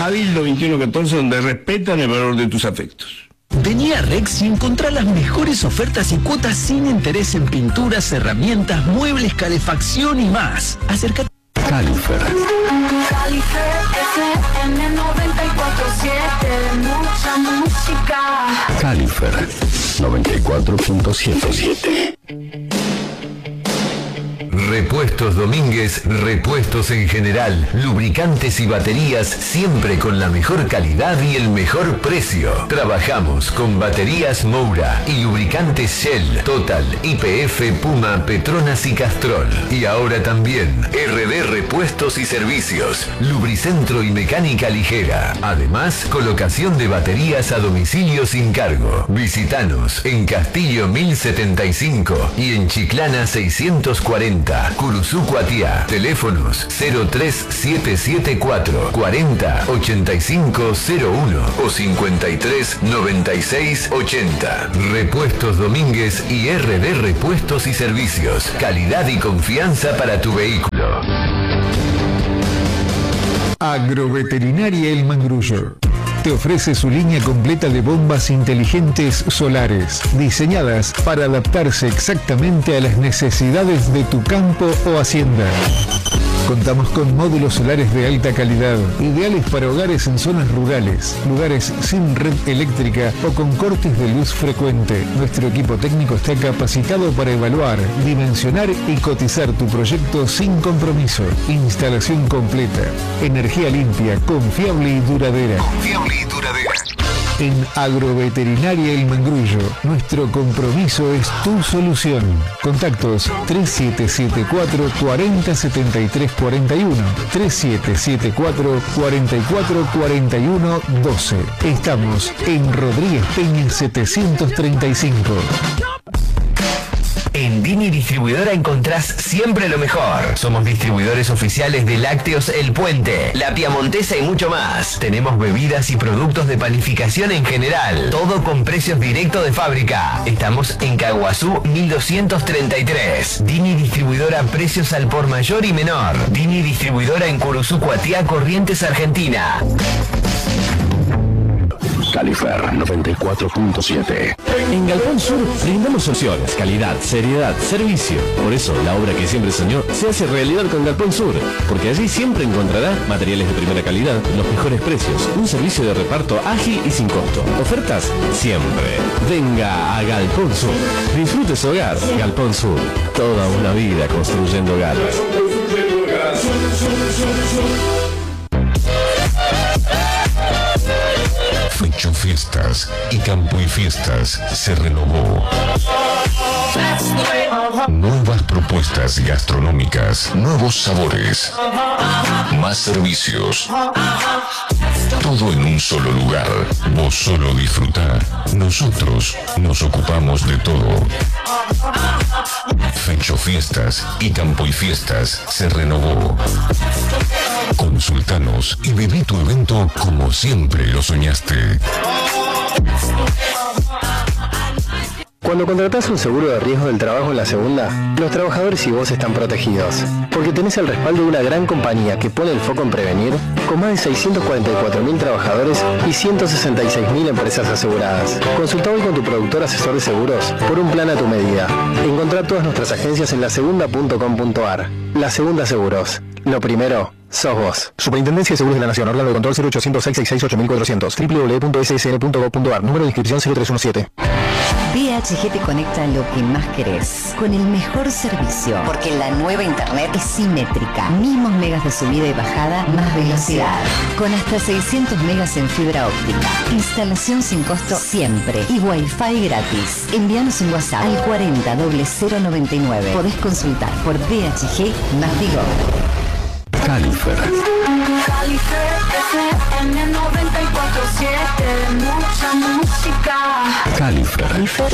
Cabildo 2114, donde respetan el valor de tus afectos. Vení a Rex y encontrá las mejores ofertas y cuotas sin interés en pinturas, herramientas, muebles, calefacción y más. Acércate. Califer. Califer FM 94.7, mucha música. Califer 94.7. Repuestos Domínguez, repuestos en general, lubricantes y baterías siempre con la mejor calidad y el mejor precio. Trabajamos con baterías Moura y lubricantes Shell, Total, YPF, Puma, Petronas y Castrol. Y ahora también RD Repuestos y Servicios, Lubricentro y Mecánica Ligera. Además, colocación de baterías a domicilio sin cargo. Visítanos en Castillo 1075 y en Chiclana 640. Curuzú Cuatiá. Teléfonos 03774 40 8501 o 53 96 80. Repuestos Domínguez y RD Repuestos y Servicios. Calidad y confianza para tu vehículo. Agroveterinaria El Mangrullo te ofrece su línea completa de bombas inteligentes solares, diseñadas para adaptarse exactamente a las necesidades de tu campo o hacienda. Contamos con módulos solares de alta calidad, ideales para hogares en zonas rurales, lugares sin red eléctrica o con cortes de luz frecuente. Nuestro equipo técnico está capacitado para evaluar, dimensionar y cotizar tu proyecto sin compromiso. Instalación completa, energía limpia, confiable y duradera. En Agroveterinaria El Mangrullo, nuestro compromiso es tu solución. Contactos 3774 40 73 41, 3774 44 41 12. Estamos en Rodríguez Peña 735. En Dini Distribuidora encontrás siempre lo mejor. Somos distribuidores oficiales de Lácteos El Puente, La Piamontesa y mucho más. Tenemos bebidas y productos de panificación en general. Todo con precios directos de fábrica. Estamos en Caguazú 1233. Dini Distribuidora, precios al por mayor y menor. Dini Distribuidora en Curuzú Cuatiá, Corrientes, Argentina. Califer 94.7. En Galpón Sur brindamos soluciones, calidad, seriedad, servicio. Por eso la obra que siempre soñó se hace realidad con Galpón Sur, porque allí siempre encontrará materiales de primera calidad, los mejores precios, un servicio de reparto ágil y sin costo. Ofertas siempre. Venga a Galpón Sur. Disfrute su hogar. Galpón Sur. Toda una vida construyendo hogares. Fecho Fiestas y Campo y Fiestas se renovó. Nuevas propuestas gastronómicas, nuevos sabores, más servicios. Todo en un solo lugar. Vos solo disfrutá. Nosotros nos ocupamos de todo. Fecho Fiestas y Campo y Fiestas se renovó. Consultanos y viví tu evento como siempre lo soñaste. Cuando contratás un seguro de riesgo del trabajo en la segunda, los trabajadores y vos están protegidos, porque tenés el respaldo de una gran compañía que pone el foco en prevenir, con más de 644.000 trabajadores y 166.000 empresas aseguradas. Consulta hoy con tu productor asesor de seguros por un plan a tu medida. Encontrá todas nuestras agencias en lasegunda.com.ar. La Segunda Seguros. Lo primero sos vos. Superintendencia de Seguros de la Nación. Orlando de Control 0800 666 8400. www.ssn.gov.ar. Número de inscripción 0317. BHG te conecta a lo que más querés, con el mejor servicio, porque la nueva internet es simétrica. Mismos megas de subida y bajada, más velocidad. Con hasta 600 megas en fibra óptica. Instalación sin costo siempre. Y Wi-Fi gratis. Envíanos un WhatsApp al 40 0099. Podés consultar por BHG más Digo. Califer. Califer FM 94.7, mucha música. Califer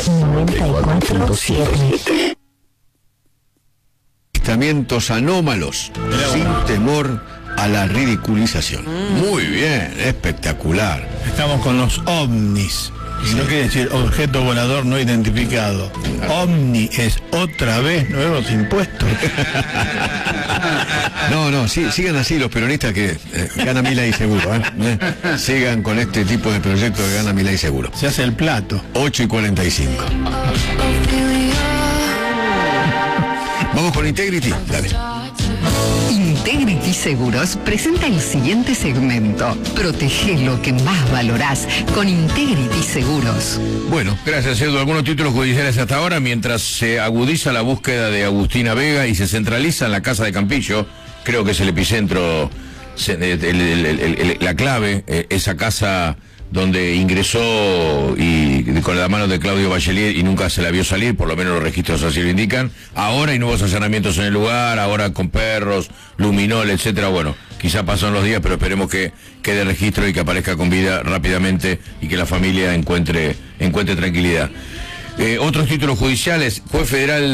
94.7. Avistamientos anómalos, sin temor a la ridiculización. Muy bien, espectacular. Estamos con los ovnis. Y no quiere decir objeto volador no identificado. OVNI es otra vez nuevos impuestos. No, sí, sigan así los peronistas que gana Milei seguro, sigan con este tipo de proyectos que gana Milei seguro. Se hace el plato. 8:45. Vamos con Integrity, dale. Integrity Seguros presenta el siguiente segmento. Protege lo que más valorás con Integrity Seguros. Bueno, gracias, Edu. Algunos títulos judiciales hasta ahora, mientras se agudiza la búsqueda de Agustina Vega y se centraliza en la casa de Campillo, creo que es el epicentro, la clave, esa casa donde ingresó y con la mano de Claudio Bachelier y nunca se la vio salir, por lo menos los registros así lo indican. Ahora hay nuevos allanamientos en el lugar, ahora con perros, luminol, etcétera. Bueno, quizá pasan los días, pero esperemos que quede registro y que aparezca con vida rápidamente y que la familia encuentre tranquilidad. Otros títulos judiciales, juez federal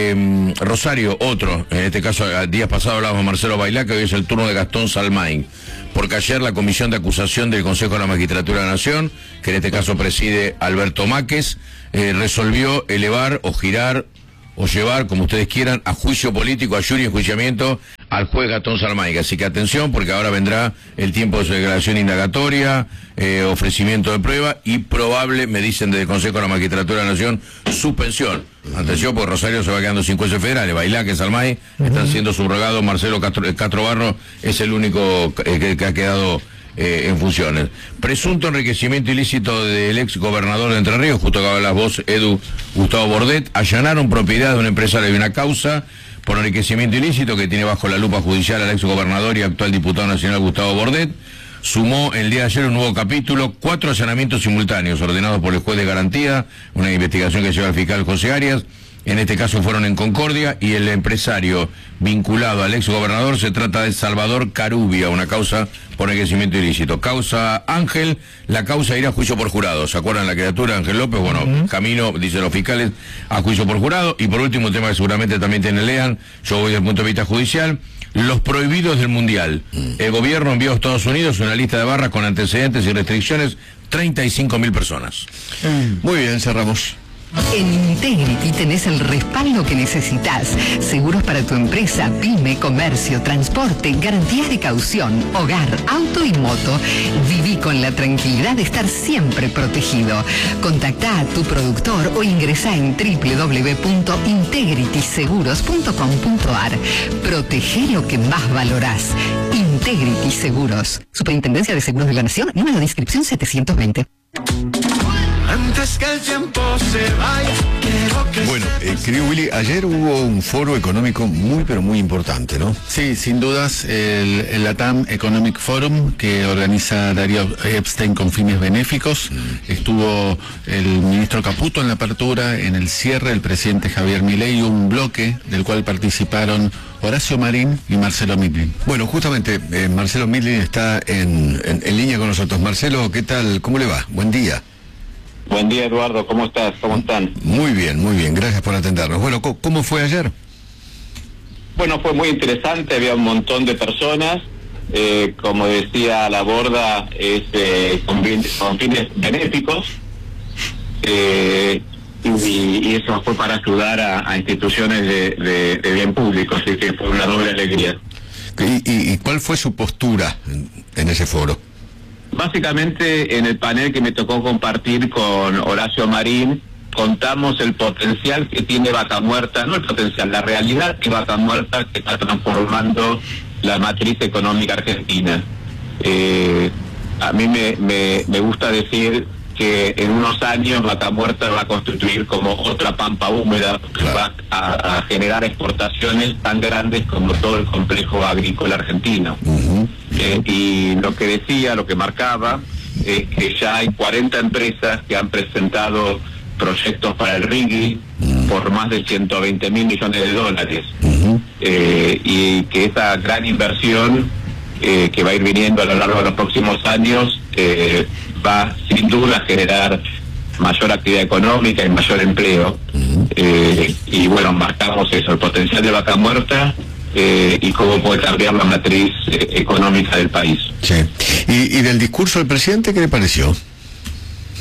de Rosario, otro, en este caso, días pasados hablábamos de Marcelo Bailá, que hoy es el turno de Gastón Salmain, porque ayer la comisión de acusación del Consejo de la Magistratura de la Nación, que en este caso preside Alberto Máquez, resolvió elevar o girar o llevar, como ustedes quieran, a juicio político, a jury enjuiciamiento al juez Gastón Salmain. Así que atención, porque ahora vendrá el tiempo de su declaración indagatoria, ofrecimiento de prueba y probable, me dicen desde el Consejo de la Magistratura de la Nación, suspensión. Atención, porque Rosario se va quedando sin jueces federales. Bailá, que Salmain, están siendo subrogados. Marcelo Castro Barro es el único que ha quedado en funciones. Presunto enriquecimiento ilícito del ex gobernador de Entre Ríos, justo acaba la voz, Edu, Gustavo Bordet. Allanaron propiedad de un empresario de una causa por enriquecimiento ilícito que tiene bajo la lupa judicial al ex gobernador y actual diputado nacional Gustavo Bordet. Sumó el día de ayer un nuevo capítulo, 4 allanamientos simultáneos ordenados por el juez de garantía, una investigación que lleva el fiscal José Arias. En este caso fueron en Concordia, y el empresario vinculado al ex gobernador se trata de Salvador Carubia, una causa por enriquecimiento ilícito. Causa Ángel, la causa irá a juicio por jurado. ¿Se acuerdan la criatura Ángel López? Bueno, camino, dicen los fiscales, a juicio por jurado. Y por último, un tema que seguramente también tiene Lean, yo voy desde el punto de vista judicial, los prohibidos del Mundial. El gobierno envió a Estados Unidos una lista de barras con antecedentes y restricciones, 35.000 personas. Muy bien, cerramos. En Integrity tenés el respaldo que necesitas. Seguros para tu empresa, pyme, comercio, transporte, garantías de caución, hogar, auto y moto. Viví con la tranquilidad de estar siempre protegido. Contactá a tu productor o ingresá en www.integrityseguros.com.ar. Protege lo que más valorás. Integrity Seguros. Superintendencia de Seguros de la Nación, número de inscripción 720. Antes que el tiempo se vaya, quiero que... Bueno, querido Willy, ayer hubo un foro económico muy, pero muy importante, ¿no? Sí, sin dudas, el LATAM Economic Forum, que organiza Darío Epstein con fines benéficos. Estuvo el ministro Caputo en la apertura, en el cierre el presidente Javier Milei, un bloque del cual participaron Horacio Marín y Marcelo Midlin. Bueno, justamente Marcelo Midlin está en línea con nosotros. Marcelo, ¿qué tal? ¿Cómo le va? Buen día. Buen día, Eduardo, ¿cómo estás? ¿Cómo están? Muy bien, gracias por atendernos. Bueno, ¿cómo fue ayer? Bueno, fue muy interesante, había un montón de personas, como decía la Borda, es con fines benéficos, y eso fue para ayudar a instituciones de bien público, así que fue una doble alegría. ¿Y cuál fue su postura en ese foro? Básicamente, en el panel que me tocó compartir con Horacio Marín, contamos el potencial que tiene Vaca Muerta, no el potencial, la realidad que Vaca Muerta que está transformando la matriz económica argentina. A mí me gusta decir que en unos años Vaca Muerta va a constituir como otra pampa húmeda, que va a generar exportaciones tan grandes como todo el complejo agrícola argentino. Y lo que decía, lo que marcaba, es que ya hay 40 empresas que han presentado proyectos para el RIGI por más de 120.000 millones de dólares. Y que esa gran inversión que va a ir viniendo a lo largo de los próximos años va sin duda a generar mayor actividad económica y mayor empleo. Y bueno, marcamos eso, el potencial de Vaca Muerta y cómo puede cambiar la matriz económica del país. Sí. ¿Y del discurso del presidente qué le pareció?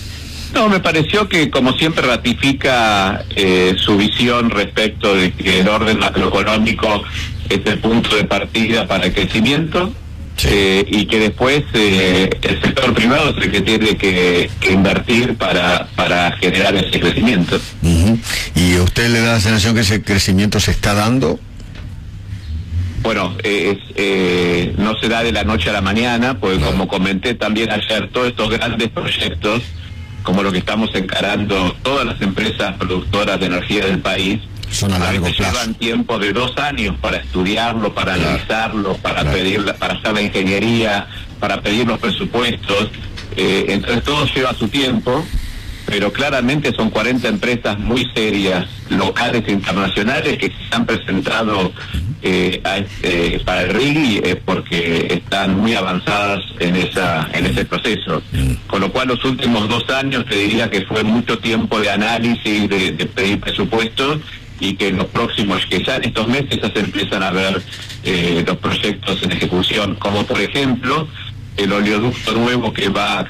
No, me pareció que, como siempre, ratifica su visión respecto de que el orden macroeconómico es el punto de partida para el crecimiento, y que después el sector privado es el que tiene que invertir para generar ese crecimiento. ¿Y a usted le da la sensación que ese crecimiento se está dando? Bueno, no se da de la noche a la mañana, porque como comenté también ayer, todos estos grandes proyectos, como lo que estamos encarando todas las empresas productoras de energía del país, son a largo plazo. Llevan tiempo de 2 años para estudiarlo, para analizarlo, para pedirla, para hacer la ingeniería, para pedir los presupuestos. Entonces todo lleva su tiempo, pero claramente son 40 empresas muy serias, locales e internacionales, que se han presentado para el RIGI porque están muy avanzadas en ese proceso. Con lo cual los últimos 2 años te diría que fue mucho tiempo de análisis, de pedir presupuestos, y que en los próximos, que ya en estos meses ya se empiezan a ver los proyectos en ejecución, como por ejemplo el oleoducto nuevo que va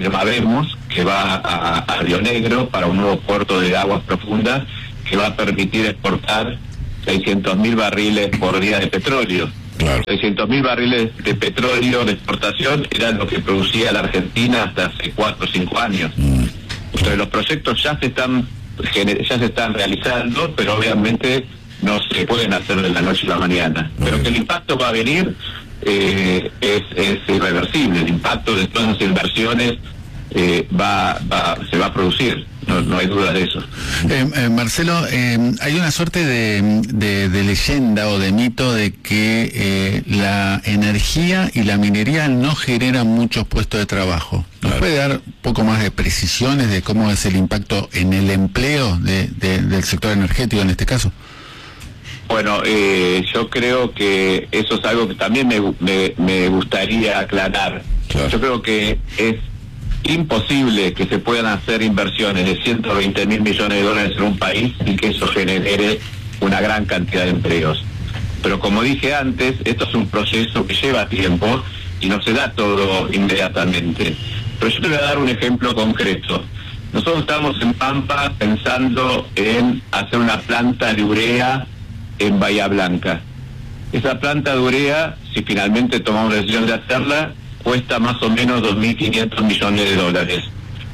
a Río Negro para un nuevo puerto de aguas profundas que va a permitir exportar 600.000 barriles por día de petróleo. 600.000 barriles de petróleo de exportación era lo que producía la Argentina hasta hace 4 o 5 años. Entonces los proyectos ya se están realizando, pero obviamente no se pueden hacer de la noche a la mañana. Pero que el impacto va a venir es irreversible. El impacto de todas las inversiones se va a producir. No hay duda de eso. Marcelo, hay una suerte de leyenda o de mito de que la energía y la minería no generan muchos puestos de trabajo. ¿Nos puede dar un poco más de precisiones de cómo es el impacto en el empleo del sector energético en este caso? Bueno, yo creo que eso es algo que también me gustaría aclarar. Yo creo que es imposible que se puedan hacer inversiones de 120.000 millones de dólares en un país y que eso genere una gran cantidad de empleos. Pero como dije antes, esto es un proceso que lleva tiempo y no se da todo inmediatamente. Pero yo te voy a dar un ejemplo concreto. Nosotros estamos en Pampa pensando en hacer una planta de urea en Bahía Blanca. Esa planta de urea, si finalmente tomamos la decisión de hacerla, cuesta más o menos 2.500 millones de dólares.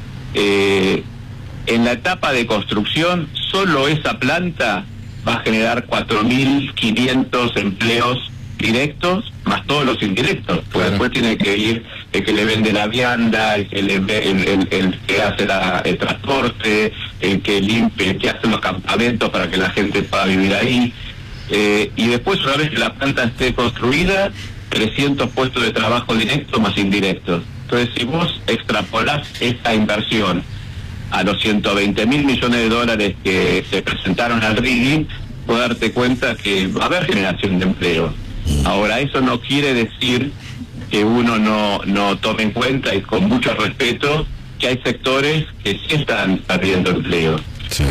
En la etapa de construcción, solo esa planta va a generar 4.500 empleos directos, más todos los indirectos, porque después tiene que ir el que le vende la vianda, el que hace el transporte, el que limpia, el que hace los campamentos para que la gente pueda vivir ahí. Y después, una vez que la planta esté construida, 300 puestos de trabajo directos más indirectos. Entonces, si vos extrapolás esta inversión a los 120.000 millones de dólares que se presentaron al RIGI, podés darte cuenta que va a haber generación de empleo. Ahora, eso no quiere decir que uno no tome en cuenta, y con mucho respeto, que hay sectores que sí están perdiendo empleo.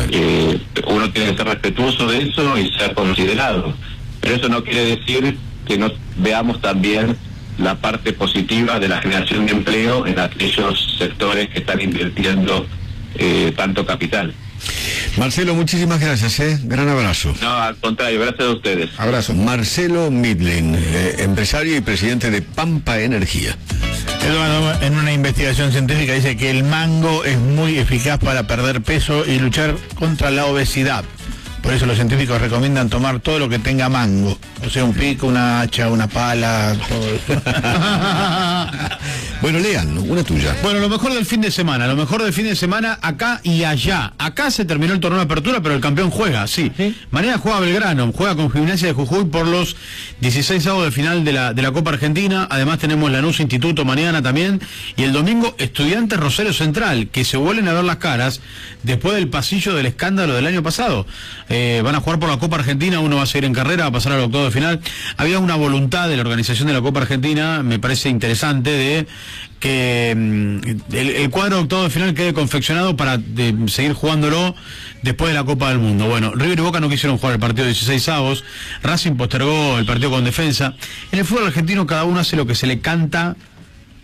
Uno tiene que ser respetuoso de eso y ser considerado. Pero eso no quiere decir que no veamos también la parte positiva de la generación de empleo en aquellos sectores que están invirtiendo tanto capital. Marcelo, muchísimas gracias, gran abrazo. No, al contrario, gracias a ustedes. Abrazo. Marcelo Midlin, empresario y presidente de Pampa Energía. Eduardo, en una investigación científica dice que el mango es muy eficaz para perder peso y luchar contra la obesidad. Por eso los científicos recomiendan tomar todo lo que tenga mango. O sea, un pico, una hacha, una pala, todo eso. Bueno, Lean, una tuya. Bueno, lo mejor del fin de semana, acá y allá. Acá se terminó el torneo de apertura, pero el campeón juega, sí. Mañana juega Belgrano, juega con Gimnasia de Jujuy por los 16avos de final de la Copa Argentina. Además tenemos Lanús Instituto mañana también. Y el domingo, Estudiantes Rosario Central, que se vuelven a ver las caras después del pasillo del escándalo del año pasado. Van a jugar por la Copa Argentina, uno va a seguir en carrera, va a pasar al octavo de final. Había una voluntad de la organización de la Copa Argentina, me parece interesante, de que el cuadro de octavo de final quede confeccionado para seguir jugándolo después de la Copa del Mundo. Bueno, River y Boca no quisieron jugar el partido de 16avos, Racing postergó el partido con Defensa. En el fútbol argentino cada uno hace lo que se le canta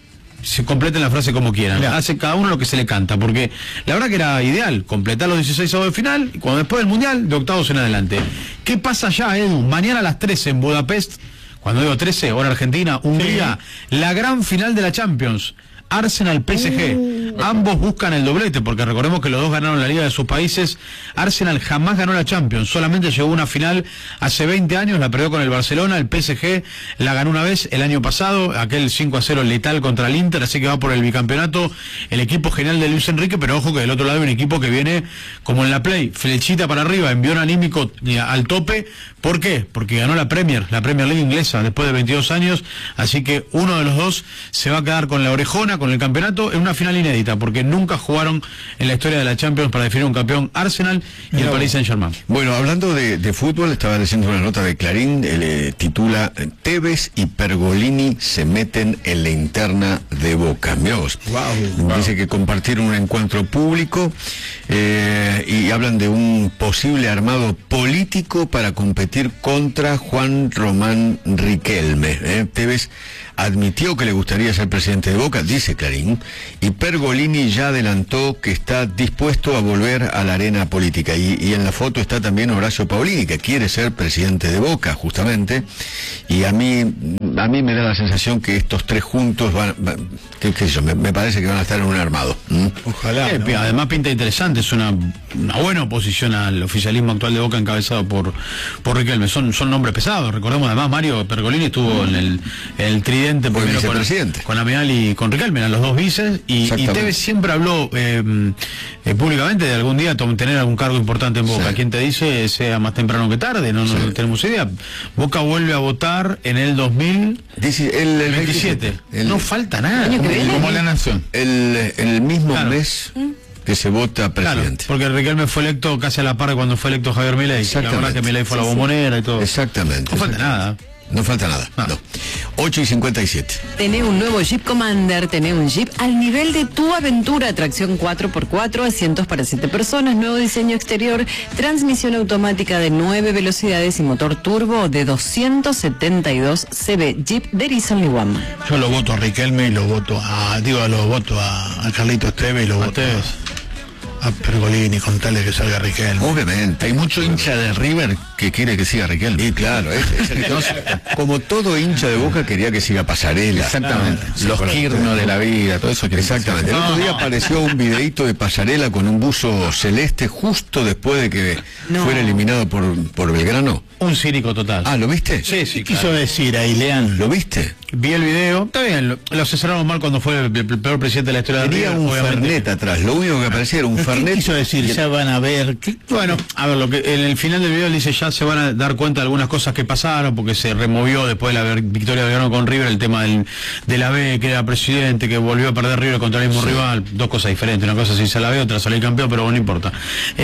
se completen la frase como quieran. Mirá. Hace cada uno lo que se le canta, porque la verdad que era ideal completar los 16avos de final y cuando después del Mundial, de octavos en adelante. ¿Qué pasa ya, Edu? Mañana a las 13 en Budapest, cuando digo 13, hora Argentina, Hungría, la gran final de la Champions. Arsenal PSG, ambos buscan el doblete, porque recordemos que los dos ganaron la liga de sus países. Arsenal jamás ganó la Champions, solamente llegó a una final hace 20 años, la perdió con el Barcelona. El PSG la ganó una vez el año pasado, aquel 5-0 letal contra el Inter, así que va por el bicampeonato el equipo genial de Luis Enrique, pero ojo que del otro lado hay un equipo que viene como en la Play, flechita para arriba, envión anímico al tope. ¿Por qué? Porque ganó la Premier League inglesa después de 22 años, así que uno de los dos se va a quedar con la orejona, con el campeonato, en una final inédita, porque nunca jugaron en la historia de la Champions para definir un campeón Arsenal y el Paris Saint-Germain. Bueno, hablando de fútbol, estaba leyendo una nota de Clarín, titula Tevez y Pergolini se meten en la interna de Boca. Mirá vos. Dice que compartieron un encuentro público y hablan de un posible armado político para competir contra Juan Román Riquelme. Tevez admitió que le gustaría ser presidente de Boca, dice Clarín, y Pergolini ya adelantó que está dispuesto a volver a la arena política. Y en la foto está también Horacio Paulini, que quiere ser presidente de Boca, justamente. Y a mí me da la sensación que estos tres juntos qué sé yo, me parece que van a estar en un armado. Ojalá. ¿no? Además pinta interesante, es una buena oposición al oficialismo actual de Boca encabezado por Riquelme. Son nombres pesados. Recordemos además, Mario Pergolini estuvo en el tridente primero con Amial y con Riquelme, eran los dos vices, y Tevez siempre habló públicamente de algún día tener algún cargo importante en Boca. ¿Quién te dice? Sea más temprano que tarde, no tenemos idea. Boca vuelve a votar en el 2027. No falta nada. Como la nación. El mismo mes que se vota presidente. Claro, porque Riquelme fue electo casi a la par de cuando fue electo Javier Milei. La verdad que Milei fue la bombonera y todo. Exactamente. No falta nada. No falta nada. No. 8:57. Tenés un nuevo Jeep Commander, tenés un Jeep al nivel de tu aventura, tracción 4x4, asientos para 7 personas, nuevo diseño exterior, transmisión automática de 9 velocidades y motor turbo de 272 cb. Jeep, there is only one. Yo lo voto a Riquelme y lo voto a Carlitos Tevez y lo voto a Pergolini, con tal de que salga Riquelme. Obviamente. Hay mucho hincha de River que quiere que siga Riquelme. Y claro, como todo hincha de Boca quería que siga Pasarela. Exactamente. Los Kirno de la vida, todo eso. Exactamente. El otro día apareció un videíto de Pasarela con un buzo celeste justo después de que fuera eliminado por Belgrano. Un cínico total. Ah, ¿lo viste? Sí, ¿Qué quiso decir ahí, Lean? ¿Lo viste? Vi el video. Está bien, lo asesoraron mal cuando fue el peor presidente de la historia de River. Tenía un Fernet atrás. Lo único que aparecía era un Fernet. ¿Qué quiso decir? Ya van a ver. Bueno, a ver, lo que en el final del video él dice, ya se van a dar cuenta de algunas cosas que pasaron, porque se removió después de la victoria de Belgrano con River el tema de la B, que era presidente, que volvió a perder River contra el mismo rival. Dos cosas diferentes. Una cosa es irse a la B, otra salir campeón, pero bueno, no importa.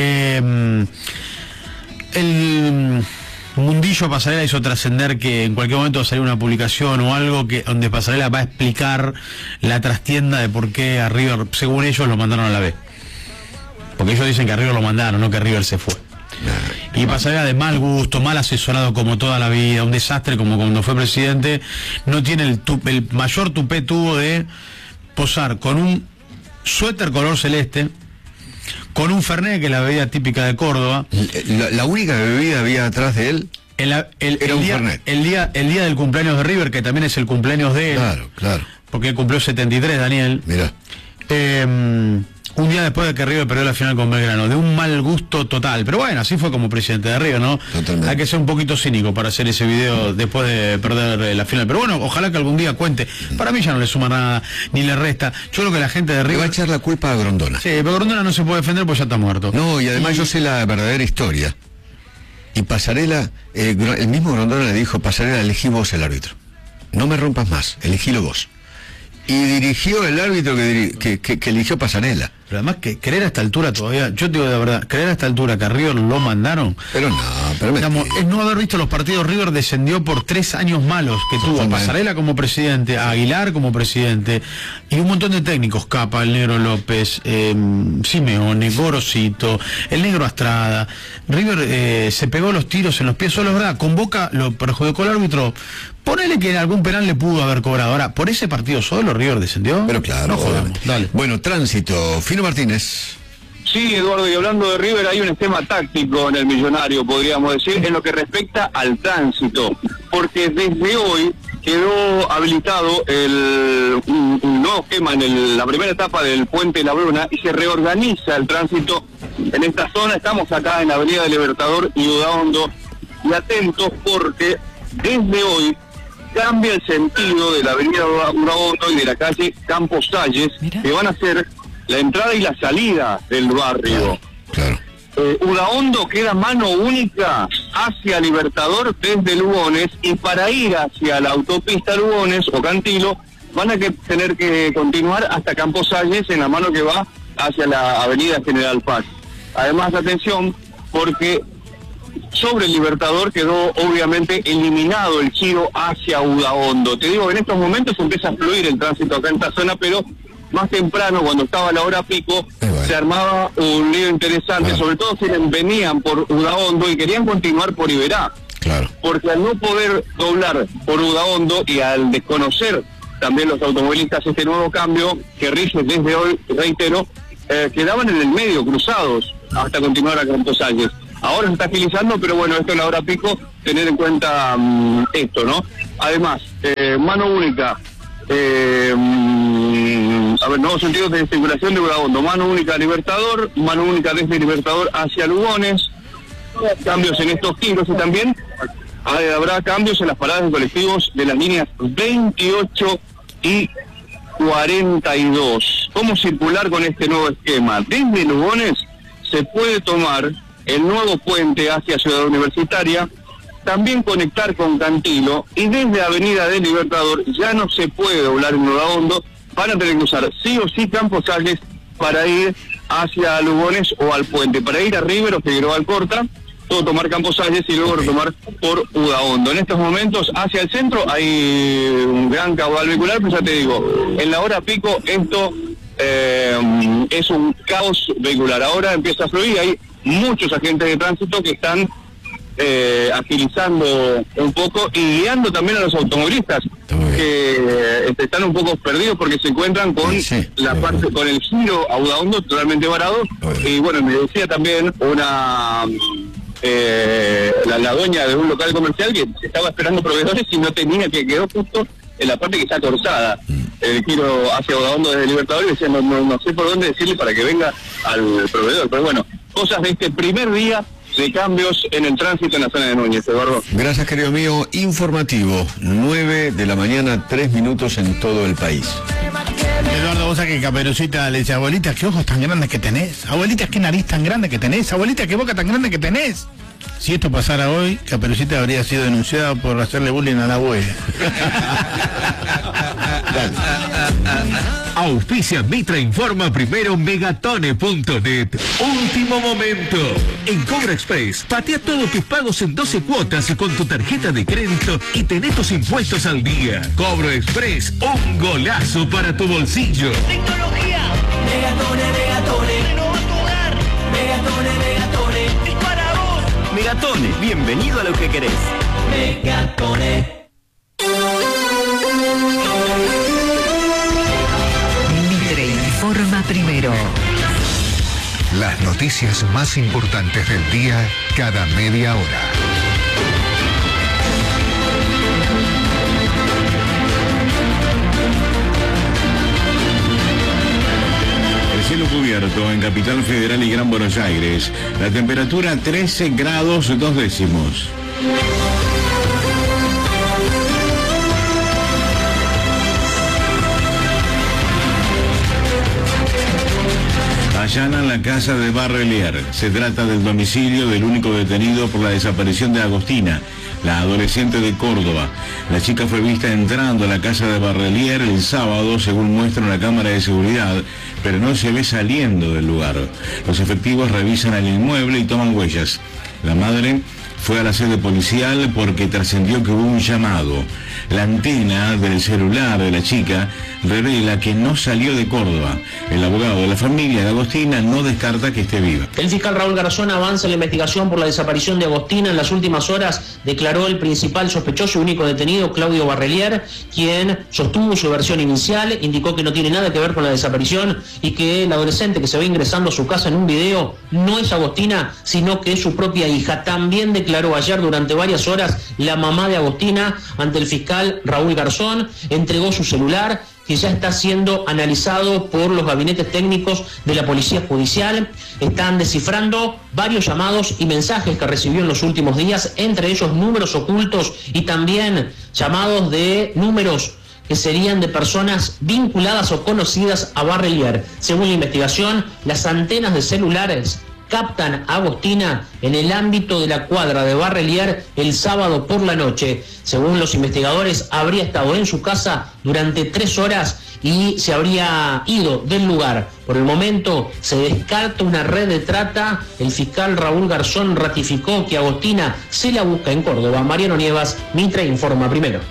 El mundillo Pasarela hizo trascender que en cualquier momento va a salir una publicación o algo donde Pasarela va a explicar la trastienda de por qué a River, según ellos, lo mandaron a la B. Porque ellos dicen que a River lo mandaron, no que River se fue. Y Pasarela, de mal gusto, mal asesorado como toda la vida, un desastre como cuando fue presidente, no tiene el mayor tupé tuvo de posar con un suéter color celeste, con un Fernet, que es la bebida típica de Córdoba. La única bebida había atrás de él era un Fernet. El día del cumpleaños de River, que también es el cumpleaños de él. Claro. Porque él cumplió 73, Daniel. Mirá. Un día después de que River perdió la final con Belgrano, de un mal gusto total. Pero bueno, así fue como presidente de River, ¿no? Totalmente. Hay que ser un poquito cínico para hacer ese video después de perder la final. Pero bueno, ojalá que algún día cuente. Para mí ya no le suma nada, ni le resta. Yo creo que la gente de River... Le va a echar la culpa a Grondona. Sí, pero Grondona no se puede defender porque ya está muerto. No, y además yo sé la verdadera historia. Y Pasarela, el mismo Grondona le dijo, Pasarela, elegí vos el árbitro. No me rompas más, elegílo vos. Y dirigió el árbitro que eligió Pasarela. Pero además que creer a esta altura todavía, yo te digo de verdad, creer a esta altura que a River lo mandaron. Pero no, pero digamos, es no haber visto los partidos. River descendió por 3 años malos que tuvo a Pasarela como presidente, a Aguilar como presidente y un montón de técnicos, Capa, el Negro López, Simeone, Gorosito, el Negro Astrada. River se pegó los tiros en los pies, solo es verdad, con Boca lo perjudicó el árbitro. Ponele que en algún penal le pudo haber cobrado. Ahora, ¿por ese partido solo River descendió? Pero claro, no jodamos. Dale. Bueno, tránsito. Fino Martínez. Sí, Eduardo, y hablando de River, hay un esquema táctico en el Millonario, podríamos decir, en lo que respecta al tránsito, porque desde hoy quedó habilitado un nuevo esquema en la primera etapa del Puente La Bruna y se reorganiza el tránsito en esta zona. Estamos acá en la Avenida del Libertador y Udaondo, y atentos porque desde hoy cambia el sentido de la Avenida Udaondo y de la calle Campos Salles, que van a ser la entrada y la salida del barrio. Claro. Udaondo queda mano única hacia Libertador desde Lugones, y para ir hacia la autopista Lugones o Cantilo van a tener que continuar hasta Campos Salles en la mano que va hacia la avenida General Paz. Además, atención, porque sobre el Libertador quedó obviamente eliminado el giro hacia Udaondo. Te digo, en estos momentos empieza a fluir el tránsito acá en esta zona, pero más temprano, cuando estaba la hora pico, se armaba un lío interesante, sobre todo si venían por Udaondo y querían continuar por Iberá. Claro. Porque al no poder doblar por Udaondo y al desconocer también los automovilistas este nuevo cambio que rige desde hoy, reitero, quedaban en el medio, cruzados, hasta continuar a Campos Salles. Ahora se está agilizando, pero bueno, esto es la hora pico, tener en cuenta esto, ¿no? Además, mano única, nuevos sentidos de circulación de Udaondo, mano única Libertador, mano única desde Libertador hacia Lugones, cambios en estos giros, y también habrá cambios en las paradas de colectivos de las líneas 28 y 42. ¿Cómo circular con este nuevo esquema? Desde Lugones se puede tomar el nuevo puente hacia Ciudad Universitaria, también conectar con Cantilo, y desde Avenida del Libertador ya no se puede doblar en Udaondo, van a tener que usar sí o sí Campos Salles para ir hacia Lugones o al puente. Para ir a River o Figueroa Alcorta, todo tomar Campos Salles y luego retomar por Udaondo. En estos momentos hacia el centro hay un gran caudal vehicular, pero ya te digo, en la hora pico esto es un caos vehicular. Ahora empieza a fluir, hay muchos agentes de tránsito que están agilizando un poco y guiando también a los automovilistas que están un poco perdidos porque se encuentran con la parte, con el giro a Udaondo totalmente varado. Y bueno, me decía también la dueña de un local comercial que estaba esperando proveedores y no tenía, que quedó justo en la parte que está torzada el giro hacia Udaondo desde Libertador, y decía no sé por dónde decirle para que venga al proveedor. Pero bueno, cosas de este primer día de cambios en el tránsito en la zona de Núñez, Eduardo. Gracias, querido mío. Informativo, 9 de la mañana, 3 minutos en todo el país. Eduardo, vos sabés que Caperucita le dice: abuelita, qué ojos tan grandes que tenés, abuelita, qué nariz tan grande que tenés, abuelita, qué boca tan grande que tenés. Si esto pasara hoy, Caperucita habría sido denunciada por hacerle bullying a la abuela. Auspicia Mitra Informa primero Megatone.net. Último momento. En Cobra Express, patea todos tus pagos en 12 cuotas con tu tarjeta de crédito y tenés tus impuestos al día. Cobra Express, un golazo para tu bolsillo. Tecnología. Megatone. Renova tu hogar. Megatone. Es para vos. Megatone, bienvenido a lo que querés. Megatone. Mitre Informa primero. Las noticias más importantes del día cada media hora. El cielo cubierto en Capital Federal y Gran Buenos Aires. La temperatura 13 grados 2 décimos. Allanan la casa de Barrelier. Se trata del domicilio del único detenido por la desaparición de Agostina, la adolescente de Córdoba. La chica fue vista entrando a la casa de Barrelier el sábado, según muestra una cámara de seguridad. pero no se ve saliendo del lugar. Los efectivos revisan el inmueble y toman huellas. La madre fue a la sede policial porque trascendió que hubo un llamado. La antena del celular de la chica revela que no salió de Córdoba. El abogado de la familia de Agostina no descarta que esté viva. El fiscal Raúl Garzón avanza en la investigación por la desaparición de Agostina. En las últimas horas declaró el principal sospechoso y único detenido, Claudio Barrelier, quien sostuvo su versión inicial, indicó que no tiene nada que ver con la desaparición y que el adolescente que se ve ingresando a su casa en un video no es Agostina, sino que es su propia hija. También declaró ayer durante varias horas la mamá de Agostina ante el fiscal Raúl Garzón, entregó su celular, que ya está siendo analizado por los gabinetes técnicos de la Policía Judicial. Están descifrando varios llamados y mensajes que recibió en los últimos días, entre ellos números ocultos y también llamados de números que serían de personas vinculadas o conocidas a Barrelier. Según la investigación, las antenas de celulares captan a Agostina en el ámbito de la cuadra de Barrelier el sábado por la noche. Según los investigadores, habría estado en su casa durante 3 horas y se habría ido del lugar. Por el momento se descarta una red de trata. El fiscal Raúl Garzón ratificó que Agostina se la busca en Córdoba. Mariano Nievas, Mitre informa primero.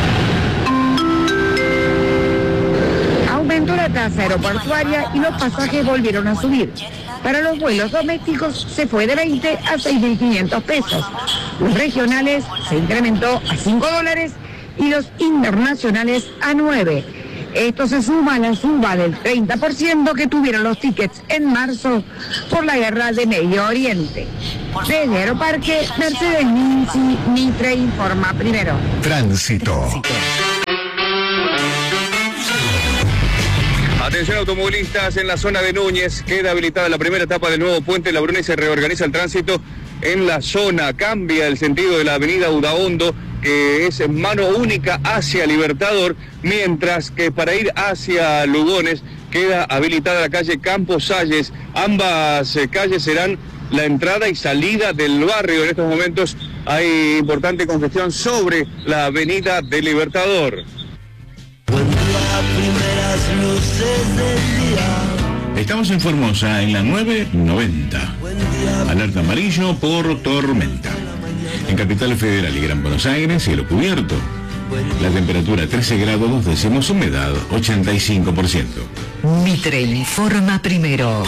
Aumentó la tasa aeroportuaria y los pasajes volvieron a subir. Para los vuelos domésticos se fue de 20 a 6.500 pesos. Los regionales se incrementó a $5 y los internacionales a 9. Esto se suma a la suba del 30% que tuvieron los tickets en marzo por la guerra de Medio Oriente. Desde Aeroparque, Mercedes Ninzi, Mitre informa primero. Tránsito. Atención automovilistas, en la zona de Núñez queda habilitada la primera etapa del nuevo puente La Bruna y se reorganiza el tránsito en la zona. Cambia el sentido de la avenida Udaondo, que es en mano única hacia Libertador, mientras que para ir hacia Lugones queda habilitada la calle Campos Salles. Ambas calles serán la entrada y salida del barrio. En estos momentos hay importante congestión sobre la avenida de Libertador. Estamos en Formosa, en la 990. Alerta amarillo por tormenta. En Capital Federal y Gran Buenos Aires, cielo cubierto. La temperatura 13 grados 2 décimos, humedad 85%. Mitre informa primero.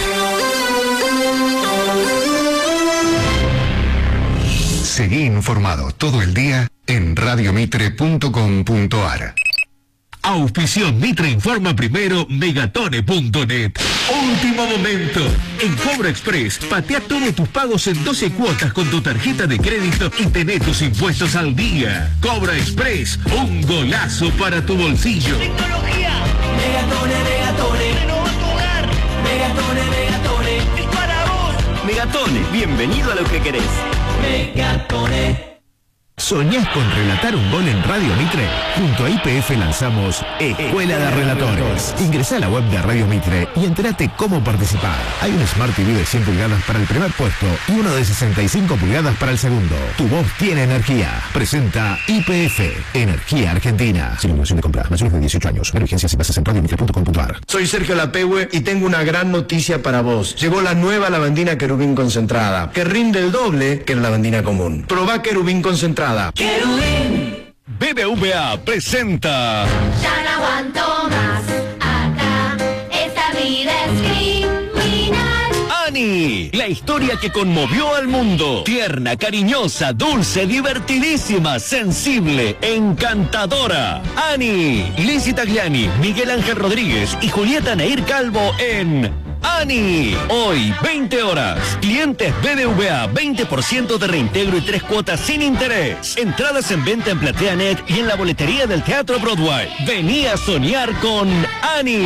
Seguí informado todo el día en radiomitre.com.ar. Auspició Mitre informa primero, megatone.net. Último momento. En Cobra Express, patea todos tus pagos en 12 cuotas con tu tarjeta de crédito y tené tus impuestos al día. Cobra Express, un golazo para tu bolsillo. Tecnología. Megatone, Megatone. Renova tu hogar. Megatone, Megatone. Es para vos. Megatone, bienvenido a lo que querés. Megatone. ¿Soñás con relatar un gol en Radio Mitre? Junto a YPF lanzamos Escuela de Relatores. Ingresá a la web de Radio Mitre y entérate cómo participar. Hay un Smart TV de 100 pulgadas para el primer puesto y uno de 65 pulgadas para el segundo. Tu voz tiene energía. Presenta YPF, Energía Argentina. Sin obligación de compra. Mayores de 18 años. Ver vigencias y bases en radiomitre.com.ar. Soy Sergio Lapehue y tengo una gran noticia para vos. Llegó la nueva lavandina Querubín concentrada, que rinde el doble que la lavandina común. Probá Querubín concentrada. Querubín. BBVA presenta. Ya no aguanto más. Acá esta vida es criminal. Ani, la historia que conmovió al mundo. Tierna, cariñosa, dulce, divertidísima, sensible, encantadora. Ani, Lizzy Tagliani, Miguel Ángel Rodríguez y Julieta Neir Calvo en Ani. Hoy, 20 horas. Clientes BBVA, 20% de reintegro y 3 cuotas sin interés. Entradas en venta en PlateaNet y en la boletería del Teatro Broadway. Vení a soñar con Ani.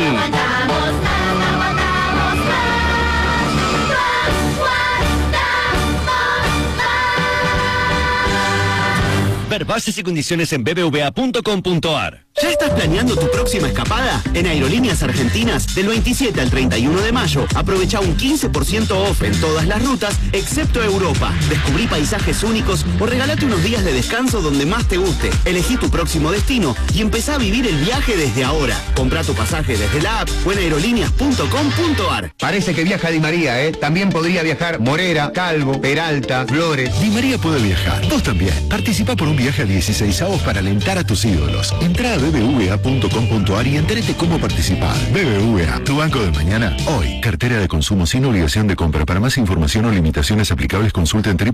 Ver bases y condiciones en bbva.com.ar. ¿Ya estás planeando tu próxima escapada? En Aerolíneas Argentinas, del 27 al 31 de mayo, aprovecha un 15% off en todas las rutas, excepto Europa. Descubrí paisajes únicos o regalate unos días de descanso donde más te guste. Elegí tu próximo destino y empezá a vivir el viaje desde ahora. Comprá tu pasaje desde la app o en aerolíneas.com.ar. Parece que viaja Di María, ¿eh? También podría viajar Morera, Calvo, Peralta, Flores. Di María puede viajar. Vos también. Participa por un viaje a 16avos para alentar a tus ídolos. Entrá a bbva.com.ar y entérate cómo participar. BBVA, tu banco del mañana, hoy. Cartera de consumo sin obligación de compra. Para más información o limitaciones aplicables, consulta en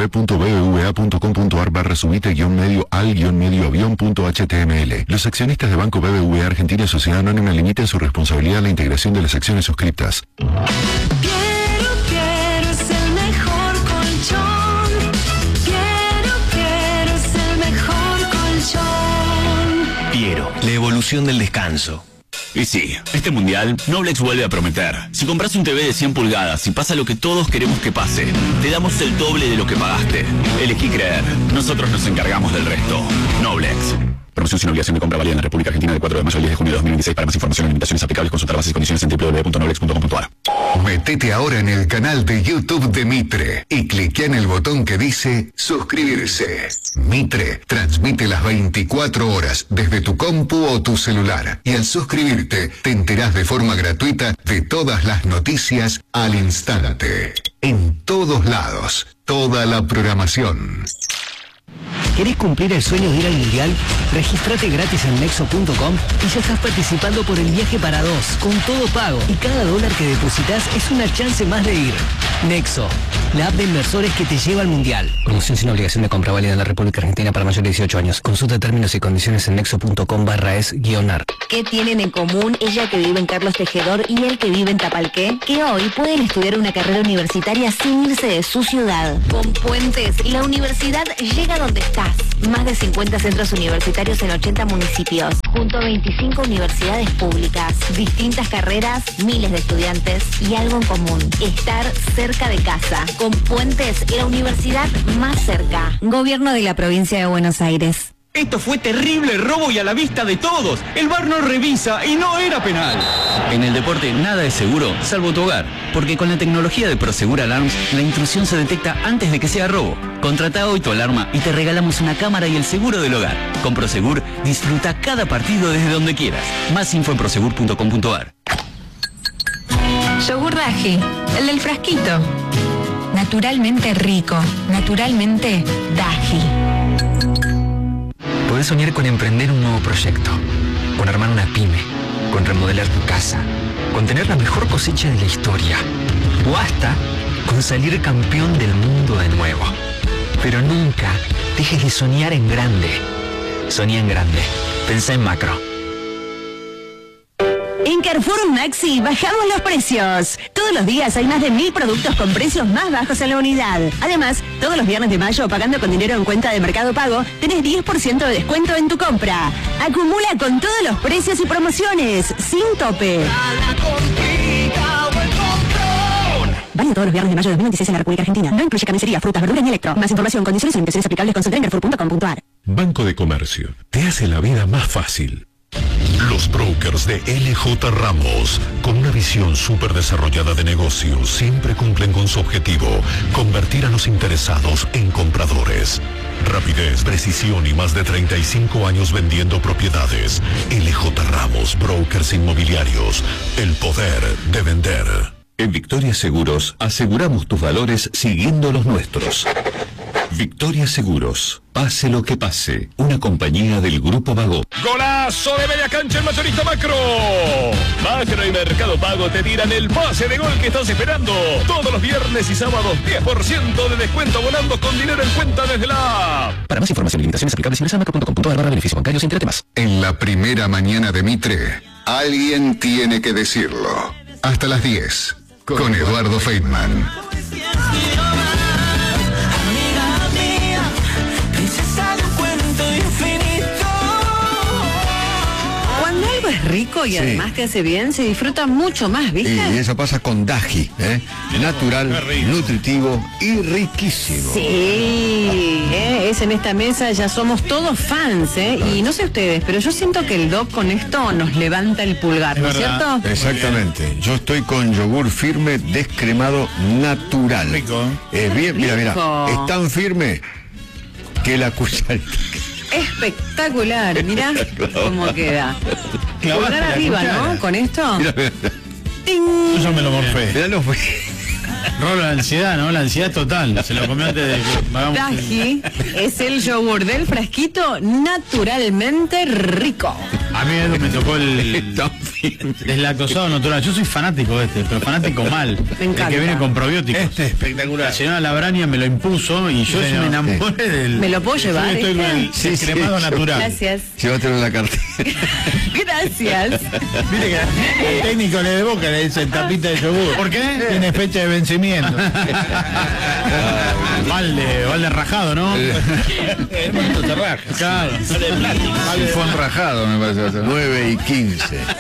www.bbva.com.ar/subite-medio al-medio-avión.html. Los accionistas de Banco BBVA Argentina Sociedad Anónima limitan su responsabilidad a la integración de las acciones suscriptas. Quiero, es el mejor colchón. Quiero, es el mejor colchón. Piero, la evolución del descanso. Y sí, este mundial, Noblex vuelve a prometer. Si compras un TV de 100 pulgadas y pasa lo que todos queremos que pase, te damos el doble de lo que pagaste. Elegí creer. Nosotros nos encargamos del resto. Noblex. Promoción sin obligación de compra válida en la República Argentina del 4 de mayo al 10 de junio de 2026. Para más información y limitaciones aplicables, consultar bases y condiciones en www.noblex.com.ar. Metete ahora en el canal de YouTube de Mitre y cliquea en el botón que dice suscribirse. Mitre transmite las 24 horas desde tu compu o tu celular. Y al suscribirte te enterás de forma gratuita de todas las noticias al instante. En todos lados, toda la programación. ¿Querés cumplir el sueño de ir al Mundial? Regístrate gratis en Nexo.com y ya estás participando por el viaje para dos, con todo pago. Y cada dólar que depositas es una chance más de ir. Nexo, la app de inversores que te lleva al Mundial. Promoción sin obligación de compra válida en la República Argentina para mayores de 18 años. Consulta términos y condiciones en nexo.com/es-ar. ¿Qué tienen en común ella que vive en Carlos Tejedor y él que vive en Tapalqué? Que hoy pueden estudiar una carrera universitaria sin irse de su ciudad. Con Puentes, la universidad llega donde estás. Más de 50 centros universitarios en 80 municipios, junto a 25 universidades públicas, distintas carreras, miles de estudiantes y algo en común: estar cerca de casa. Con Puentes, la universidad más cerca. Gobierno de la Provincia de Buenos Aires. Esto fue terrible robo y a la vista de todos. El VAR no revisa y no era penal. En el deporte nada es seguro, salvo tu hogar. Porque con la tecnología de Prosegur Alarms, la intrusión se detecta antes de que sea robo. Contrata hoy tu alarma y te regalamos una cámara y el seguro del hogar. Con Prosegur, disfruta cada partido desde donde quieras. Más info en prosegur.com.ar. Yogur Daji, el del frasquito. Naturalmente rico, naturalmente Daji. Podés soñar con emprender un nuevo proyecto, con armar una pyme, con remodelar tu casa, con tener la mejor cosecha de la historia, o hasta con salir campeón del mundo de nuevo. Pero nunca dejes de soñar en grande. Soñá en grande. Pensá en macro. En Carrefour Maxi bajamos los precios. Todos los días hay más de 1000 productos con precios más bajos en la unidad. Además, todos los viernes de mayo, pagando con dinero en cuenta de Mercado Pago, tenés 10% de descuento en tu compra. Acumula con todos los precios y promociones, sin tope. Válido todos los viernes de mayo de 2026 en la República Argentina. No incluye camisería, frutas, verduras ni electro. Más información, condiciones y limitaciones aplicables, consulta en carrefour.com.ar. Banco de Comercio. Te hace la vida más fácil. Los brokers de LJ Ramos, con una visión súper desarrollada de negocio, siempre cumplen con su objetivo: convertir a los interesados en compradores. Rapidez, precisión y más de 35 años vendiendo propiedades. LJ Ramos, brokers inmobiliarios. El poder de vender. En Victoria Seguros aseguramos tus valores siguiendo los nuestros. Victoria Seguros, pase lo que pase, una compañía del Grupo Vago. ¡Golazo de media cancha el mayorista Macro! Macro y Mercado Pago te tiran el pase de gol que estás esperando. Todos los viernes y sábados, 10% de descuento abonando con dinero en cuenta desde la app. Para más información y limitaciones aplicables, ingresa a macro.com.ar/beneficios bancarios y entérate más. En la primera mañana de Mitre, alguien tiene que decirlo. Hasta las 10, con Eduardo Feitman. Cuando algo es rico y Sí. además te hace bien, se disfruta mucho más, ¿viste? Y eso pasa con Daji, natural, nutritivo y riquísimo. Sí, es en esta mesa, ya somos todos fans, y no sé ustedes, pero yo siento que el Doc con esto nos levanta el pulgar, ¿no es cierto? Exactamente. Yo estoy con yogur firme descremado natural. Rico. Es bien, mira, Rico. es tan firme que la cucharita. Espectacular, mirá cómo queda. Clavaste Pulgar la arriba, cuchara. ¿no? Con esto. Mira, Yo ya me lo morfé. Míralo. Rolo, la ansiedad, ¿no? La ansiedad total. Se lo comió antes de que hagamos... Daji es el yogur del frasquito naturalmente rico. A mí me tocó el deslactosado natural. Yo soy fanático de pero fanático mal. Me encanta. El que viene con probióticos. Este es espectacular. La señora Labraña me lo impuso y yo me enamoré del... ¿Me lo puedo llevar, Yo estoy con el descremado natural. Gracias. Llévatelo en la cartera. Gracias. Viste que el técnico le de Boca le dice tapita de yogur. ¿Por qué? Tiene fecha de vencimiento. Valde rajado, ¿no? El mundo te raja. Claro. Fue rajado, me parece. 9:15.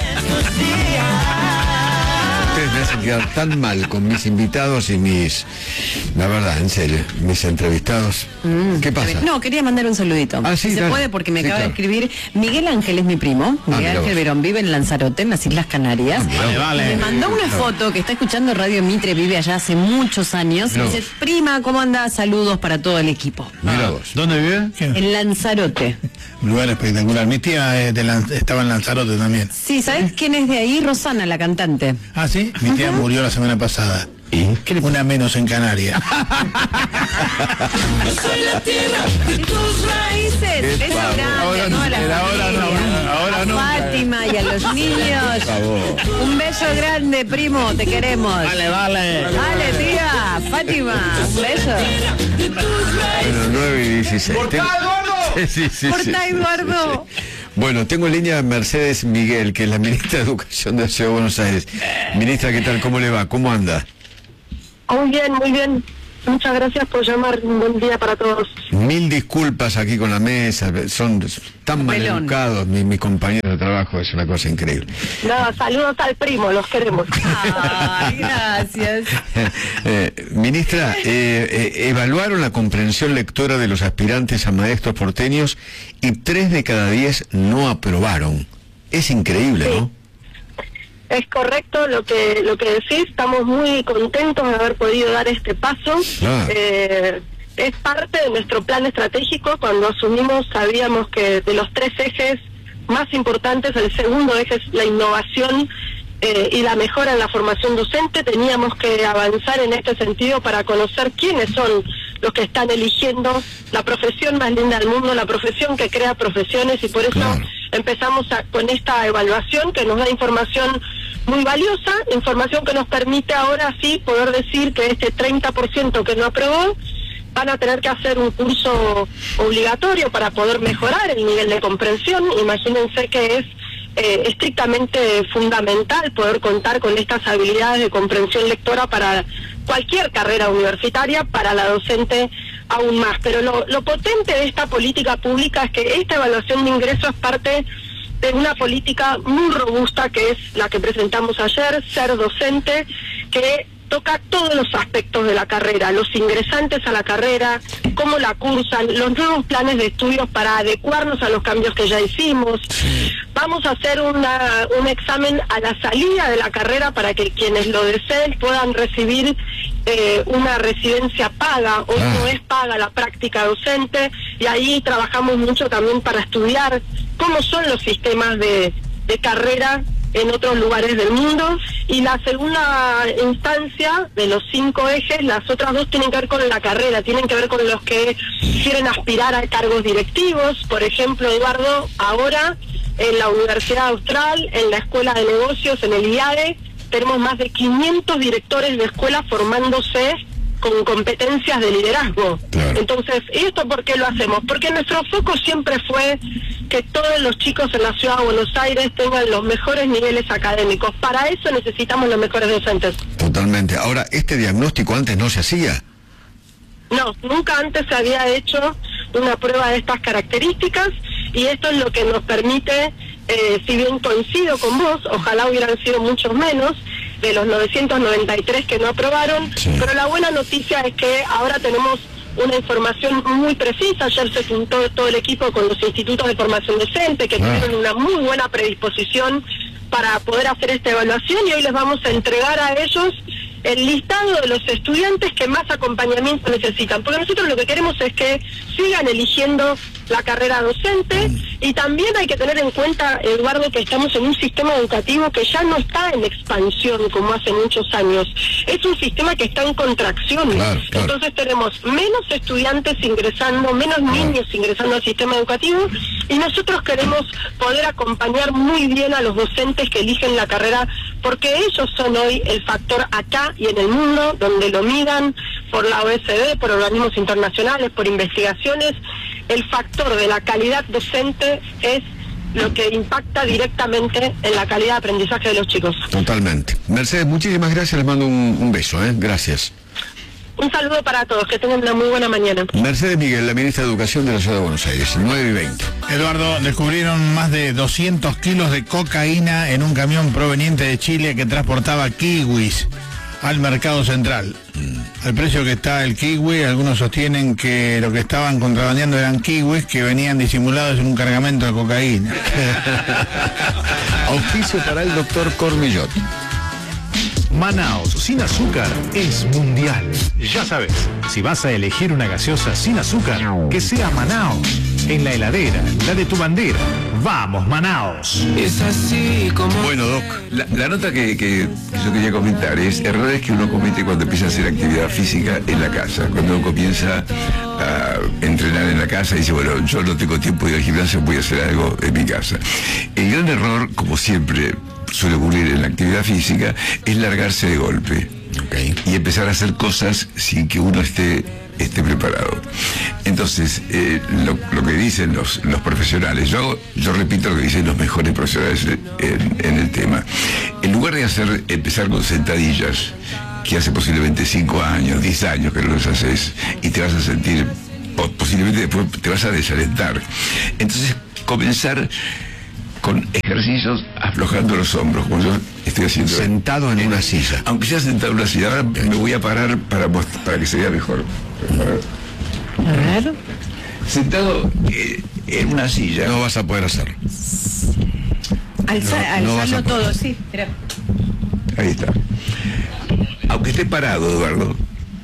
Ustedes me hacen quedar tan mal con mis invitados y la verdad, en serio, mis entrevistados. ¿Qué pasa? No, quería mandar un saludito. Ah, sí, Si se dale. puede, porque me Sí, acaba claro. de escribir Miguel Ángel, es mi primo. Miguel mira Ángel vos. Verón vive en Lanzarote, en las Islas Canarias. Vale. Me mandó una foto que está escuchando Radio Mitre, vive allá hace muchos años. Y Mira dice, vos. prima, ¿cómo anda? Saludos para todo el equipo. Mira vos. ¿Dónde vive? En Lanzarote. Un lugar espectacular. Mi tía estaba en Lanzarote también. Sí, ¿sabes quién es de ahí? Rosana, la cantante. Ah, sí. Mi tía murió la semana pasada. ¿Y? Una menos en Canarias. Soy la tierra de tus raíces. Beso grande a toda la familia. ahora no. A Fátima y a los niños. Un beso grande, primo, te queremos. Vale. Dale, tía. Fátima, un beso. Bueno, 9:16. ¡Cortá, Eduardo! Sí. Cortá, Eduardo. Bueno, tengo en línea a Mercedes Miguel, que es la ministra de Educación de la Ciudad de Buenos Aires. Ministra, ¿qué tal? ¿Cómo le va? ¿Cómo anda? Muy bien, muy bien. Muchas gracias por llamar. Un buen día para todos. Mil disculpas aquí con la mesa, son tan mal educados mis compañeros de trabajo, es una cosa increíble. Nada, saludos al primo, los queremos. Ay, gracias. Ministra, evaluaron la comprensión lectora de los aspirantes a maestros porteños y 3 de cada 10 no aprobaron. Es increíble, ¿no? Es correcto lo que decís. Estamos muy contentos de haber podido dar este paso. Claro. Es parte de nuestro plan estratégico. Cuando asumimos sabíamos que de los 3 ejes más importantes, el segundo eje es la innovación y la mejora en la formación docente. Teníamos que avanzar en este sentido para conocer quiénes son los que están eligiendo la profesión más linda del mundo, la profesión que crea profesiones, y por eso empezamos con esta evaluación que nos da información muy valiosa, información que nos permite ahora sí poder decir que este 30% que no aprobó van a tener que hacer un curso obligatorio para poder mejorar el nivel de comprensión. Imagínense que es estrictamente fundamental poder contar con estas habilidades de comprensión lectora para cualquier carrera universitaria, para la docente aún más. Pero lo potente de esta política pública es que esta evaluación de ingreso es parte de una política muy robusta, que es la que presentamos ayer, Ser Docente, que toca todos los aspectos de la carrera, los ingresantes a la carrera, cómo la cursan, los nuevos planes de estudios para adecuarnos a los cambios que ya hicimos. Vamos a hacer un examen a la salida de la carrera para que quienes lo deseen puedan recibir una residencia paga. Hoy no es paga la práctica docente, y ahí trabajamos mucho también para estudiar cómo son los sistemas de carrera en otros lugares del mundo. Y la segunda instancia de los 5 ejes, las otras 2 tienen que ver con la carrera, tienen que ver con los que quieren aspirar a cargos directivos. Por ejemplo, Eduardo, ahora en la Universidad Austral, en la Escuela de Negocios, en el IADE, tenemos más de 500 directores de escuelas formándose con competencias de liderazgo. Entonces, ¿y esto por qué lo hacemos? Porque nuestro foco siempre fue que todos los chicos en la Ciudad de Buenos Aires tengan los mejores niveles académicos. Para eso necesitamos los mejores docentes. Totalmente. Ahora, ¿este diagnóstico antes no se hacía? No, nunca antes se había hecho una prueba de estas características, y esto es lo que nos permite si bien coincido con vos, ojalá hubieran sido muchos menos de los 993 que no aprobaron, pero la buena noticia es que ahora tenemos una información muy precisa. Ayer se juntó todo el equipo con los institutos de formación docente que tuvieron una muy buena predisposición para poder hacer esta evaluación, y hoy les vamos a entregar a ellos el listado de los estudiantes que más acompañamiento necesitan, porque nosotros lo que queremos es que sigan eligiendo la carrera docente, y también hay que tener en cuenta, Eduardo, que estamos en un sistema educativo que ya no está en expansión como hace muchos años, es un sistema que está en contracción. Entonces tenemos menos estudiantes ingresando, menos niños ingresando al sistema educativo, y nosotros queremos poder acompañar muy bien a los docentes que eligen la carrera, porque ellos son hoy el factor acá y en el mundo, donde lo midan por la OECD, por organismos internacionales, por investigaciones. El factor de la calidad docente es lo que impacta directamente en la calidad de aprendizaje de los chicos. Totalmente. Mercedes, muchísimas gracias, les mando un beso, gracias. Un saludo para todos, que tengan una muy buena mañana. Mercedes Miguel, la ministra de Educación de la Ciudad de Buenos Aires, 9:20. Eduardo, descubrieron más de 200 kilos de cocaína en un camión proveniente de Chile que transportaba kiwis al mercado central. Al precio que está el kiwi, algunos sostienen que lo que estaban contrabandeando eran kiwis que venían disimulados en un cargamento de cocaína. Auspicio para el doctor Cormillot. Manaos sin azúcar es mundial. Ya sabes, si vas a elegir una gaseosa sin azúcar, que sea Manaos. En la heladera, la de tu bandera. ¡Vamos, Manaos! Es así como... Bueno, Doc. La nota que yo quería comentar es errores que uno comete cuando empieza a hacer actividad física en la casa. Cuando uno comienza a entrenar en la casa y dice, bueno, yo no tengo tiempo de ir al gimnasio, voy a hacer algo en mi casa. El gran error, como siempre suele ocurrir en la actividad física, es largarse de golpe. Y empezar a hacer cosas sin que uno esté preparado. Entonces, lo que dicen los profesionales, yo repito lo que dicen los mejores profesionales en el tema. En lugar de empezar con sentadillas, que hace posiblemente 5 años, 10 años que no los haces, y te vas a sentir, posiblemente después te vas a desalentar. Entonces, comenzar con ejercicios aflojando los hombros, como yo estoy haciendo. Sentado en una silla. Aunque sea sentado en una silla. Ahora me voy a parar para que se vea mejor. A ver. Sentado en una silla. No vas a poder hacerlo. Alzarlo todo, sí. Espera. Ahí está. Aunque esté parado, Eduardo,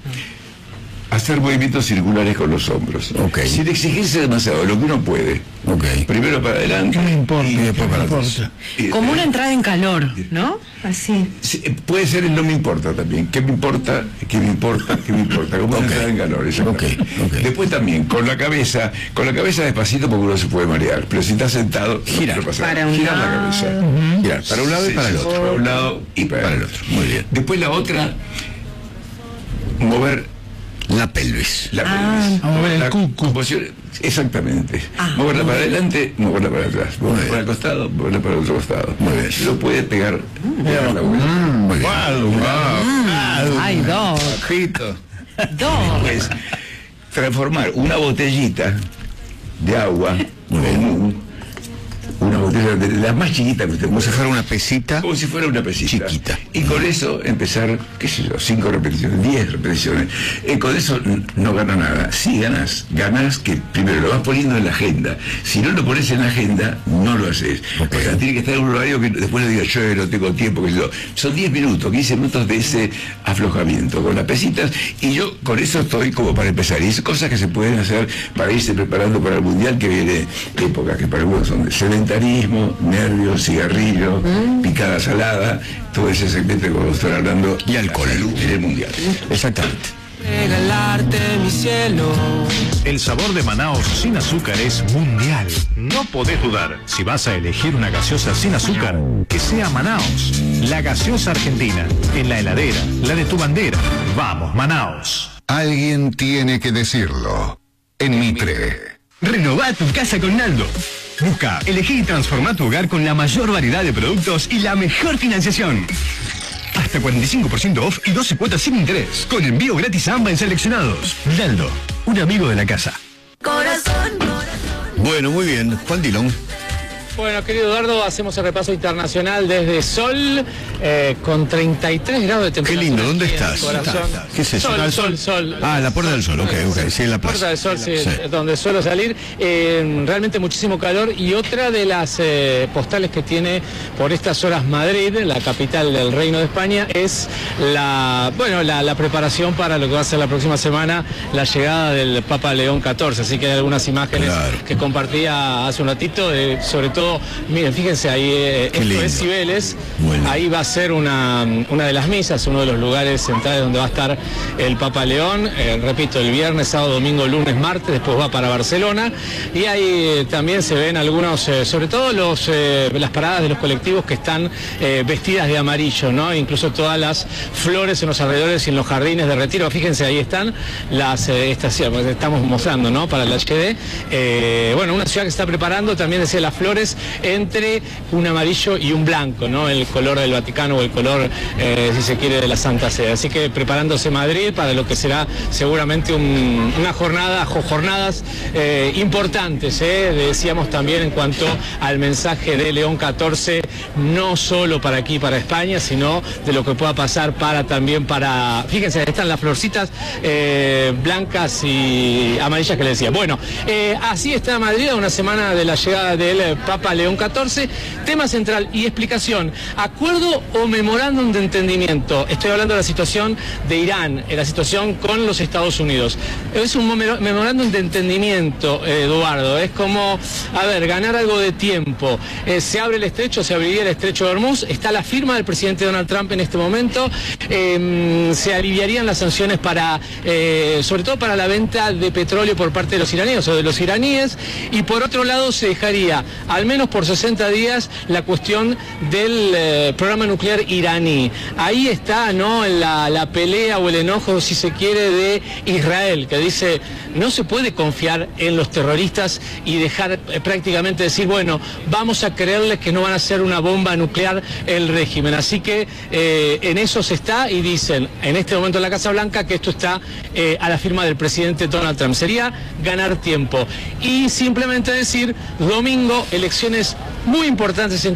hacer movimientos circulares con los hombros. Sin exigirse demasiado, lo que uno puede. Primero para adelante. ¿Qué me importa? Y después para atrás. Como una entrada en calor, ¿no? Así. Sí, puede ser el no me importa también. ¿Qué me importa? ¿Qué me importa? ¿Qué me importa? Como una entrada en calor. Después también, con la cabeza despacito porque uno se puede marear. Pero si está sentado, girar la cabeza. Girar para un lado y para el otro. Para un lado y para el otro. Muy bien. Después la otra, mover la pelvis. Mover el cuco. Exactamente. Moverla para adelante, moverla para atrás. Moverla para el costado, moverla para el otro costado. Muy bien. Lo puede pegar. Muy bien. Ay, Doc. Pues, transformar una botellita de agua común, una botella de las más chiquitas que usted, como si fuera una pesita. Como si fuera una pesita chiquita. Y con eso empezar, qué sé yo, 5 repeticiones, 10 repeticiones. Con eso no gana nada. Si ganas que primero lo vas poniendo en la agenda. Si no lo pones en la agenda, no lo haces. O sea, tiene que estar en un horario que después le diga, yo no tengo tiempo, qué sé yo. Son 10 minutos, 15 minutos de ese aflojamiento con las pesitas, y yo con eso estoy como para empezar. Y es cosas que se pueden hacer para irse preparando para el mundial que viene, épocas que para algunos son de sedentarismo, nervios, cigarrillo, picada salada, todo ese segmento que vamos a estar hablando, y alcohol en el mundial. Exactamente. Regalarte mi cielo. El sabor de Manaos sin azúcar es mundial. No podés dudar. Si vas a elegir una gaseosa sin azúcar, que sea Manaos. La gaseosa argentina. En la heladera, la de tu bandera. Vamos, Manaos. Alguien tiene que decirlo. En Mitre. Renová tu casa con Naldo. Busca, elegí y transformá tu hogar con la mayor variedad de productos y la mejor financiación. Hasta 45% off y 12 cuotas sin interés. Con envío gratis a AMBA en seleccionados. Naldo, un amigo de la casa. Bueno, muy bien. Juan Dillon. Bueno, querido Eduardo, hacemos el repaso internacional desde Sol, con 33 grados de temperatura. Qué lindo, ¿dónde estás? ¿Qué es eso? Sol. Ah, la Puerta del Sol, ok, sí, en la plaza. Puerta del Sol, sí, donde suelo salir. Realmente muchísimo calor. Y otra de las postales que tiene por estas horas Madrid, la capital del Reino de España, es la preparación para lo que va a ser la próxima semana, la llegada del Papa León XIV. Así que hay algunas imágenes que compartía hace un ratito, sobre todo, miren, fíjense ahí, esto es Cibeles, ahí va a ser una de las misas, uno de los lugares centrales donde va a estar el Papa León, repito, el viernes, sábado, domingo, lunes, martes, después va para Barcelona, y ahí también se ven algunos, sobre todo las paradas de los colectivos que están vestidas de amarillo, ¿no? Incluso todas las flores en los alrededores y en los jardines de Retiro, fíjense, ahí están las estaciones, estamos mostrando, ¿no? Para el HD, una ciudad que está preparando, también decía, las flores entre un amarillo y un blanco, ¿no? El color del Vaticano o el color, si se quiere, de la Santa Sede. Así que preparándose Madrid para lo que será seguramente jornadas importantes, decíamos también en cuanto al mensaje de León XIV, no solo para aquí, para España, sino de lo que pueda pasar también para, fíjense, están las florcitas blancas y amarillas que le decía. Bueno, así está Madrid a una semana de la llegada del Papa León XIV. Tema central y explicación: acuerdo o memorándum de entendimiento. Estoy hablando de la situación de Irán, la situación con los Estados Unidos. Es un memorándum de entendimiento, Eduardo. Es como, ganar algo de tiempo. Se abre el estrecho, se abriría el estrecho de Hormuz. Está la firma del presidente Donald Trump en este momento. Se aliviarían las sanciones sobre todo para la venta de petróleo por parte de los iraníes o de los iraníes. Y por otro lado se dejaría, al menos por 60 días, la cuestión del programa nuclear iraní. Ahí está, ¿no?, la pelea o el enojo, si se quiere, de Israel, que dice, no se puede confiar en los terroristas y dejar prácticamente decir, bueno, vamos a creerles que no van a hacer una bomba nuclear el régimen. Así que en eso se está, y dicen en este momento en la Casa Blanca que esto está a la firma del presidente Donald Trump. Sería ganar tiempo. Y simplemente decir, domingo, elecciones muy importantes en